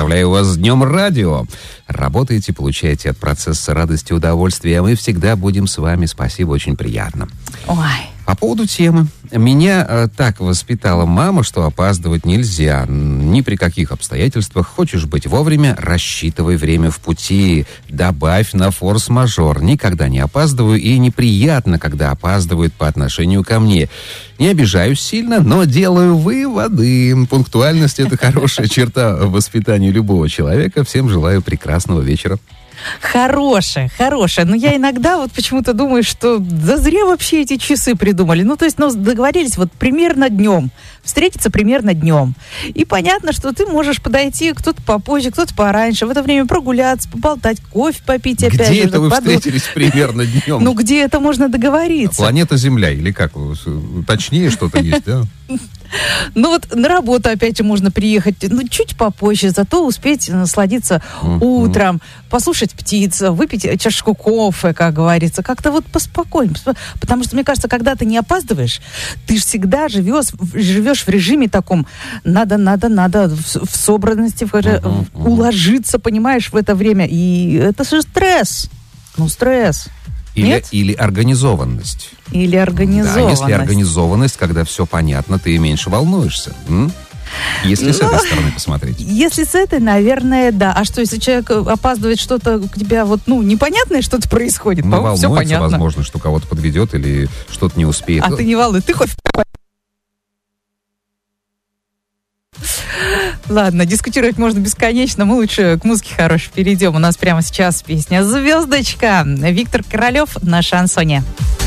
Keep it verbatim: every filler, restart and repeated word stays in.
Поздравляю вас с Днем Радио. Работаете, получаете от процесса радости и удовольствия, а мы всегда будем с вами. Спасибо, очень приятно. Ой. По поводу темы. Меня э, так воспитала мама, что опаздывать нельзя. Ни при каких обстоятельствах. Хочешь быть вовремя, рассчитывай время в пути. Добавь на форс-мажор. Никогда не опаздываю, и неприятно, когда опаздывают по отношению ко мне. Не обижаюсь сильно, но делаю выводы. Пунктуальность — это хорошая черта воспитания любого человека. Всем желаю прекрасного вечера. Хорошая, хорошая. Но я иногда вот почему-то думаю, что да зря вообще эти часы придумали. Ну, то есть, ну, договорились вот примерно днем. Встретиться примерно днем. И понятно, что ты можешь подойти, кто-то попозже, кто-то пораньше. В это время прогуляться, поболтать, кофе попить опять же. Где это вы подумать. встретились примерно днем? Ну, где это можно договориться? Планета Земля или как? Точнее что-то есть, да? Ну вот на работу опять же можно приехать, ну чуть попозже, зато успеть насладиться uh-huh. утром, послушать птиц, выпить чашку кофе, как говорится, как-то вот поспокойнее. Потому что, мне кажется, когда ты не опаздываешь, ты же всегда живешь, живешь в режиме таком, надо, надо, надо в, в собранности, в, uh-huh, uh-huh. уложиться, понимаешь, в это время. И это же стресс. Ну, стресс. Или, или организованность. Или организованность. Да, если организованность, когда все понятно, ты меньше волнуешься. М? Если ну, с этой стороны посмотреть. Если с этой, наверное, да. А что, если человек опаздывает, что-то у тебя вот, ну, непонятное что-то происходит? Ну, волнуется, все понятно. Возможно, что кого-то подведет или что-то не успеет. А ты не волнуй, ты хоть... Ладно, дискутировать можно бесконечно. Мы лучше к музыке хорошей перейдем. У нас прямо сейчас песня «Звездочка». Виктор Королев на шансоне.